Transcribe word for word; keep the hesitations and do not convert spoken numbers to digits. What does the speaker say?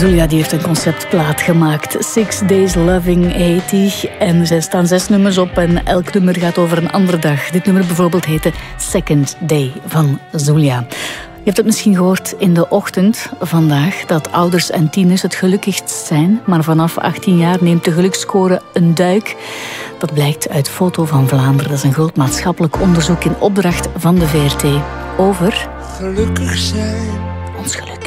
Zulia die heeft een conceptplaat gemaakt, Six Days Loving tachtig. En er staan zes nummers op en elk nummer gaat over een andere dag. Dit nummer bijvoorbeeld heette Second Day van Zulia. Je hebt het misschien gehoord in de ochtend vandaag dat ouders en tieners het gelukkigst zijn. Maar vanaf achttien jaar neemt de geluksscore een duik. Dat blijkt uit Foto van Vlaanderen. Dat is een groot maatschappelijk onderzoek in opdracht van de V R T over... Gelukkig zijn. Ons geluk.